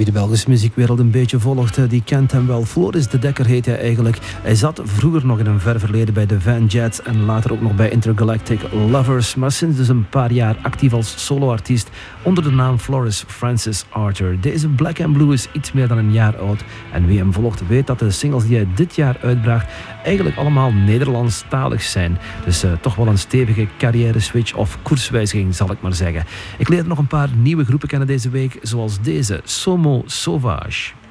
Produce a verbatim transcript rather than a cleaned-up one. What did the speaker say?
Wie de Belgische muziekwereld een beetje volgt, die kent hem wel. Floris De Dekker heet hij eigenlijk. Hij zat vroeger nog in een ver verleden bij de Van Jets en later ook nog bij Intergalactic Lovers, maar sinds dus een paar jaar actief als soloartiest onder de naam Floris Francis Arthur. Deze Black and Blue is iets meer dan een jaar oud en wie hem volgt weet dat de singles die hij dit jaar uitbracht eigenlijk allemaal Nederlandstalig zijn. Dus uh, toch wel een stevige carrière-switch of koerswijziging, zal ik maar zeggen. Ik leerde nog een paar nieuwe groepen kennen deze week, zoals deze, Somo Sauvage.